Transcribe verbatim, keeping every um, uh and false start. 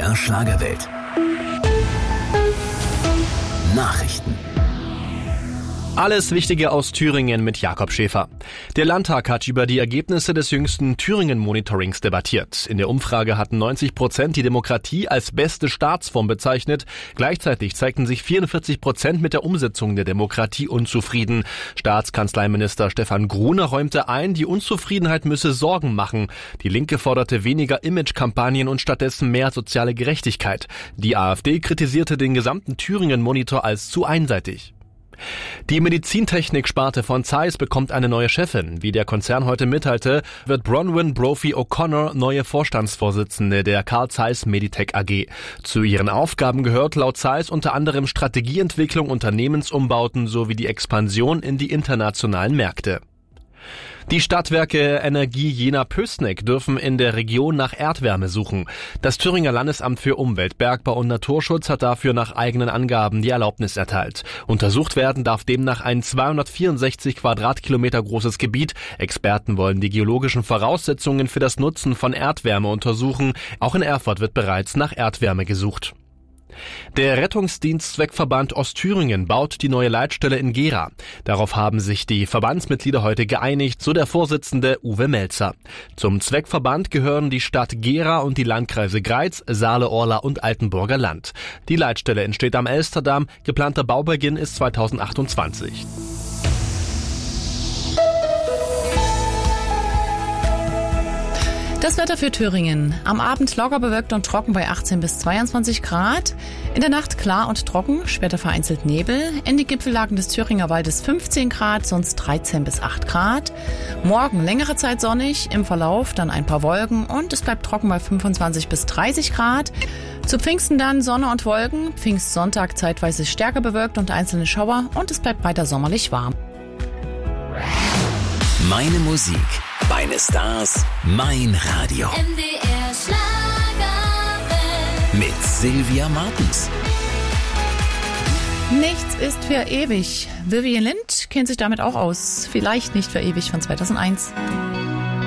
R Schlagerwelt. Nachrichten. Alles Wichtige aus Thüringen mit Jakob Schäfer. Der Landtag hat über die Ergebnisse des jüngsten Thüringen-Monitorings debattiert. In der Umfrage hatten neunzig Prozent die Demokratie als beste Staatsform bezeichnet. Gleichzeitig zeigten sich vierundvierzig Prozent mit der Umsetzung der Demokratie unzufrieden. Staatskanzleiminister Stefan Gruner räumte ein, die Unzufriedenheit müsse Sorgen machen. Die Linke forderte weniger Imagekampagnen und stattdessen mehr soziale Gerechtigkeit. Die AfD kritisierte den gesamten Thüringen-Monitor als zu einseitig. Die Medizintechnik-Sparte von Zeiss bekommt eine neue Chefin. Wie der Konzern heute mitteilte, wird Bronwyn Brophy O'Connor neue Vorstandsvorsitzende der Carl Zeiss Meditech A G. Zu ihren Aufgaben gehört laut Zeiss unter anderem Strategieentwicklung, Unternehmensumbauten sowie die Expansion in die internationalen Märkte. Die Stadtwerke Energie Jena-Pößneck dürfen in der Region nach Erdwärme suchen. Das Thüringer Landesamt für Umwelt, Bergbau und Naturschutz hat dafür nach eigenen Angaben die Erlaubnis erteilt. Untersucht werden darf demnach ein zweihundertvierundsechzig Quadratkilometer großes Gebiet. Experten wollen die geologischen Voraussetzungen für das Nutzen von Erdwärme untersuchen. Auch in Erfurt wird bereits nach Erdwärme gesucht. Der Rettungsdienstzweckverband Ostthüringen baut die neue Leitstelle in Gera. Darauf haben sich die Verbandsmitglieder heute geeinigt, so der Vorsitzende Uwe Melzer. Zum Zweckverband gehören die Stadt Gera und die Landkreise Greiz, Saale, Orla und Altenburger Land. Die Leitstelle entsteht am Elsterdamm. Geplanter Baubeginn ist zweitausendachtundzwanzig. Das Wetter für Thüringen. Am Abend locker bewölkt und trocken bei achtzehn bis zweiundzwanzig Grad. In der Nacht klar und trocken, später vereinzelt Nebel. In den Gipfellagen des Thüringer Waldes fünfzehn Grad, sonst dreizehn bis acht Grad. Morgen längere Zeit sonnig, im Verlauf dann ein paar Wolken und es bleibt trocken bei fünfundzwanzig bis dreißig Grad. Zu Pfingsten dann Sonne und Wolken. Pfingstsonntag zeitweise stärker bewölkt und einzelne Schauer und es bleibt weiter sommerlich warm. Meine Musik, meine Stars, mein Radio. M D R Schlagerwelt. Mit Sylvia Martens. Nichts ist für ewig. Vivian Lind kennt sich damit auch aus. Vielleicht nicht für ewig von zweitausendeins.